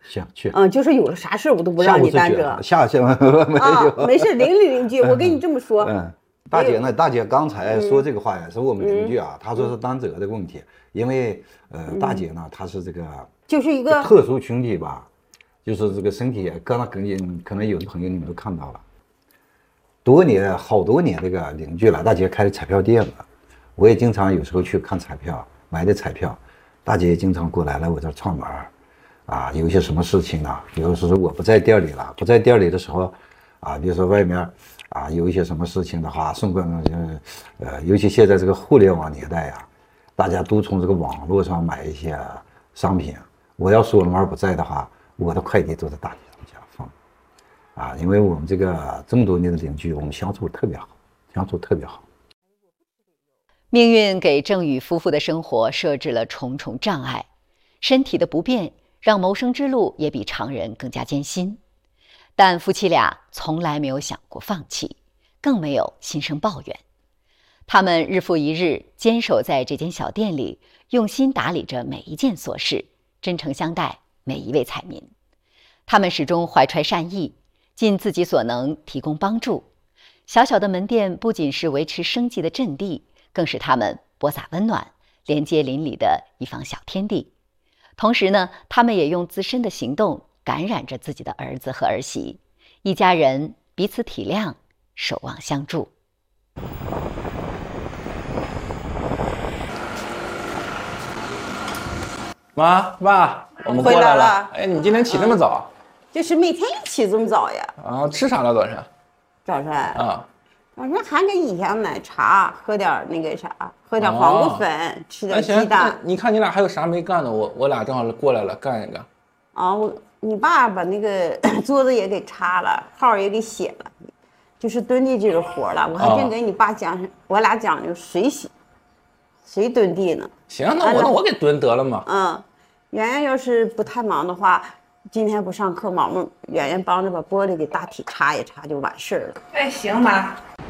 行去。 就是有了啥事我都不让你担着。 下没有没事，邻居，我跟你这么说。 大姐呢？大姐刚才说这个话也是我们邻居啊，她说是担责的问题，因为大姐呢，她是这个就是一个特殊群体吧，就是这个身体可能有的朋友你们都看到了，好多年这个邻居了，大姐开的彩票店了，我也经常有时候去看彩票，买的彩票，大姐也经常过来我这串门啊，有一些什么事情呢？比如说我不在店里了，不在店里的时候啊，比如说外面啊有一些什么事情的话，送过尤其现在这个互联网年代啊，大家都从这个网络上买一些商品。我要说门不在的话，我的快递都在大姐他们家放啊，因为我们这么多年的邻居，我们相处特别好。 命运给郑宇夫妇的生活设置了重重障碍，身体的不便让谋生之路也比常人更加艰辛。但夫妻俩从来没有想过放弃，更没有心生抱怨。他们日复一日坚守在这间小店里，用心打理着每一件琐事，真诚相待每一位彩民。他们始终怀揣善意，尽自己所能提供帮助。小小的门店不仅是维持生计的阵地，更是他们播撒温暖、连接邻里的一方小天地。同时呢，他们也用自身的行动感染着自己的儿子和儿媳，一家人彼此体谅，守望相助。 妈爸，我们过来了。哎，你今天起这么早？ 就是每天一起这么早呀。 啊，吃啥了早晨？ 早晨啊， 早晨还跟以前奶茶，喝点那个啥，喝点黄瓜粉，吃点鸡蛋。 你看你俩还有啥没干的？我俩正好过来了，干一个。 啊，你爸把那个桌子也给擦了，号也给写了，就是蹲地这个活了。我还真给你爸讲，我俩讲究谁蹲地呢？ 行，那我给蹲得了嘛。 圆圆要是不太忙的话，今天不上课嘛，圆圆帮着把玻璃给大体擦一擦就完事儿了。 哎，行妈。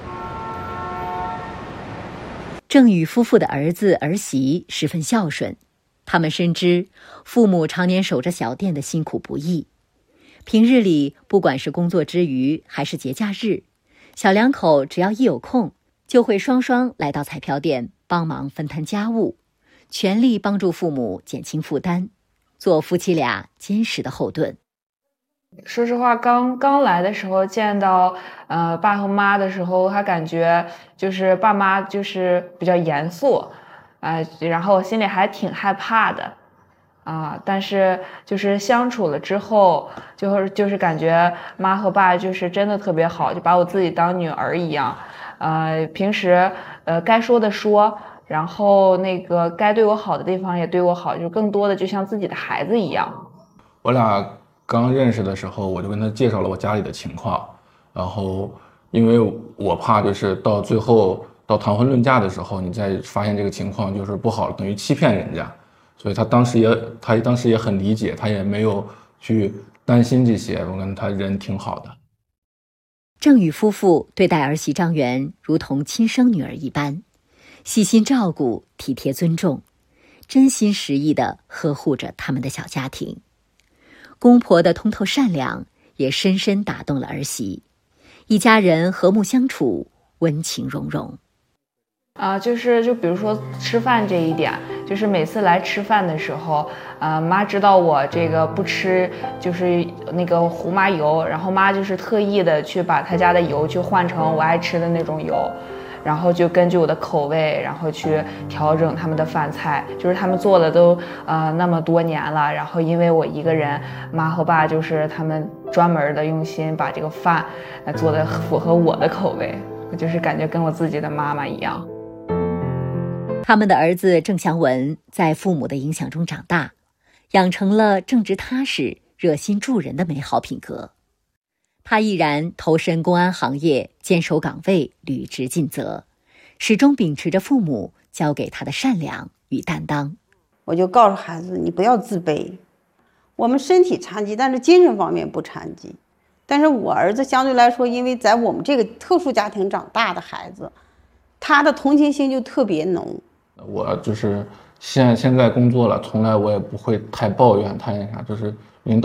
郑宇夫妇的儿子儿媳十分孝顺，他们深知父母常年守着小店的辛苦不易。平日里，不管是工作之余还是节假日，小两口只要一有空，就会双双来到彩票店帮忙分摊家务，全力帮助父母减轻负担，做夫妻俩坚实的后盾。 说实话，刚来的时候见到爸和妈的时候，还感觉就是爸妈就是比较严肃，然后心里还挺害怕的，但是就是相处了之后，就是感觉妈和爸就是真的特别好，就把我自己当女儿一样，平时该说的说，然后那个该对我好的地方也对我好，就更多的就像自己的孩子一样。 我俩刚认识的时候，我就跟他介绍了我家里的情况，然后因为我怕就是到最后到谈婚论嫁的时候，你再发现这个情况就是不好，等于欺骗人家，所以他当时也很理解，他也没有去担心这些，我跟他人挺好的。 郑宇夫妇对待儿媳张媛如同亲生女儿一般，细心照顾，体贴尊重，真心实意地呵护着他们的小家庭。公婆的通透善良也深深打动了儿媳，一家人和睦相处，温情融融。 就比如说吃饭这一点，就是每次来吃饭的时候，妈知道我这个不吃就是那个胡麻油，然后妈就是特意的去把她家的油去换成我爱吃的那种油，然后就根据我的口味，然后去调整他们的饭菜，就是他们做的都那么多年了，然后因为我一个人，妈和爸就是他们专门的用心把这个饭做的符合我的口味，我就是感觉跟我自己的妈妈一样。 他们的儿子郑祥文在父母的影响中长大，养成了正直踏实、热心助人的美好品格。他毅然投身公安行业，坚守岗位，履职尽责，始终秉持着父母教给他的善良与担当。 我就告诉孩子，你不要自卑，我们身体残疾，但是精神方面不残疾。但是我儿子相对来说，因为在我们这个特殊家庭长大的孩子，他的同情心就特别浓。 我就是现在工作了，从来我也不会太抱怨太那啥，就是